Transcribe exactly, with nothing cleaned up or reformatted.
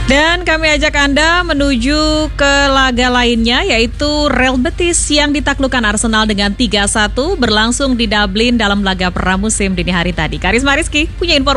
Dan kami ajak Anda menuju ke laga lainnya, yaitu Real Betis yang ditaklukkan Arsenal dengan tiga satu berlangsung di Dublin dalam laga pramusim dini hari tadi. Karisma Rizky punya informasi.